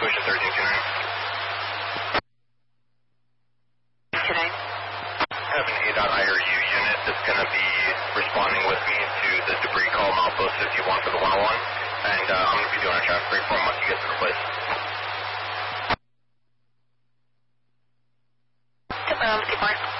Scotia 1329. 29. I have an A.IRU unit that's going to be responding with me to the debris call Milepost 51 for the 101, and I'm going to be doing a traffic break for him once he gets to the place. Tomorrow, Mark.